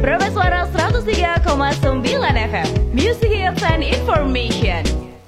Suara 103,9 FM Music Hits and Information.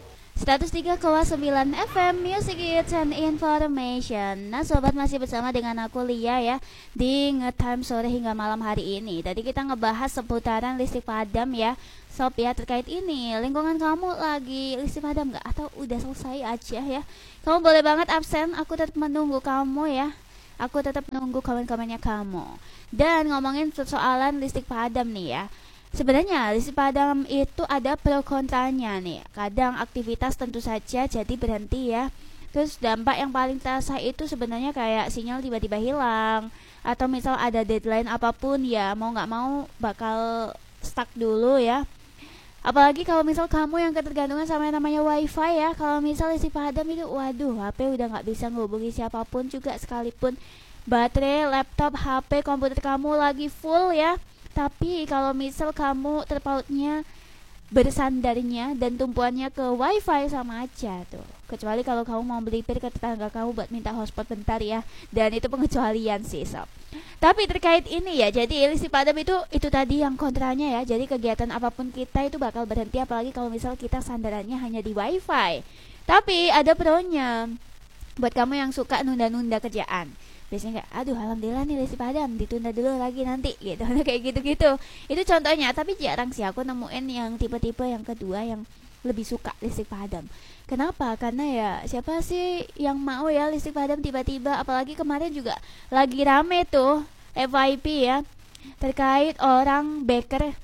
103,9 FM Music Hits and Information. Nah sobat, masih bersama dengan aku Lia ya di Ngetime sore hingga malam hari ini. Tadi kita ngebahas seputaran listrik padam ya sob ya. Terkait ini, lingkungan kamu lagi listrik padam gak? Atau udah selesai aja ya? Kamu boleh banget absen, aku tetap menunggu kamu ya. Aku tetap menunggu komen-komennya kamu. Dan ngomongin persoalan listrik padam nih ya, sebenarnya listrik padam itu ada pro kontranya nih. Kadang aktivitas tentu saja jadi berhenti ya. Terus dampak yang paling terasa itu sebenarnya kayak sinyal tiba-tiba hilang, atau misal ada deadline apapun ya, mau gak mau bakal stuck dulu ya. Apalagi kalau misal kamu yang ketergantungan sama yang namanya wifi ya. Kalau misal listrik padam itu, waduh, HP udah gak bisa ngehubungi siapapun juga, sekalipun baterai laptop, HP, komputer kamu lagi full ya. Tapi kalau misal kamu terpautnya, bersandarnya dan tumpuannya ke wifi, sama aja tuh. Kecuali kalau kamu mau beli ke tetangga kamu buat minta hotspot bentar ya. Dan itu pengecualian sih sob. Tapi terkait ini ya, jadi listrik padam itu tadi yang kontranya ya. Jadi kegiatan apapun kita itu bakal berhenti, apalagi kalau misal kita sandarannya hanya di wifi. Tapi ada pronya buat kamu yang suka nunda-nunda kerjaan. Biasanya kayak, aduh alhamdulillah nih listrik padam, ditunda dulu lagi nanti gitu. Kayak gitu-gitu. Itu contohnya, tapi jarang sih aku nemuin yang tipe-tipe yang kedua yang lebih suka listrik padam. Kenapa? Karena ya siapa sih yang mau ya listrik padam tiba-tiba. Apalagi kemarin juga lagi rame tuh FYP ya, terkait orang baker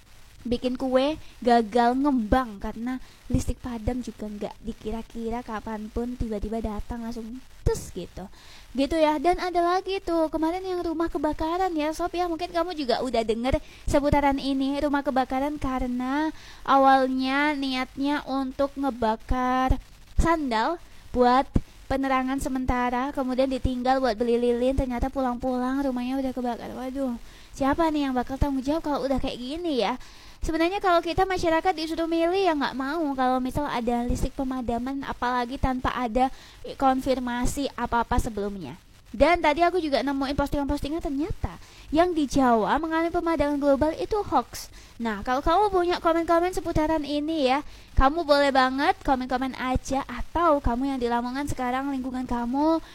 bikin kue gagal ngembang karena listrik padam juga nggak dikira-kira kapanpun tiba-tiba datang langsung tes gitu ya. Dan ada lagi tuh kemarin yang rumah kebakaran ya sob ya, mungkin kamu juga udah denger seputaran ini, rumah kebakaran karena awalnya niatnya untuk ngebakar sandal buat penerangan sementara, kemudian ditinggal buat beli lilin, ternyata pulang-pulang rumahnya udah kebakar. Waduh, siapa nih yang bakal tanggung jawab kalau udah kayak gini ya? Sebenarnya kalau kita masyarakat disuruh milih ya nggak mau kalau misal ada listrik pemadaman, apalagi tanpa ada konfirmasi apa-apa sebelumnya. Dan tadi aku juga nemuin postingan-postingan, ternyata yang di Jawa mengalami pemadaman global itu hoax. Nah, kalau kamu punya komen-komen seputaran ini ya, kamu boleh banget komen-komen aja. Atau kamu yang di Lamongan sekarang, lingkungan kamu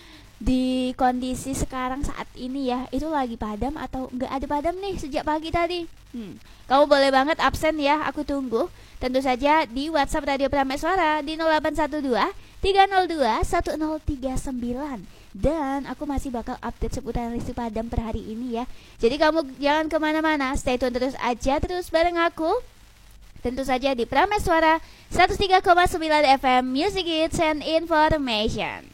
di kondisi sekarang saat ini ya, itu lagi padam atau nggak ada padam nih sejak pagi tadi. Kamu boleh banget absen ya, aku tunggu. Tentu saja di WhatsApp Radio Prameswara di 0812 302 1039. Dan aku masih bakal update seputar listrik padam per hari ini ya. Jadi kamu jangan kemana-mana, stay tune terus aja, terus bareng aku. Tentu saja di Prameswara 103,9 FM Music Hits and Information.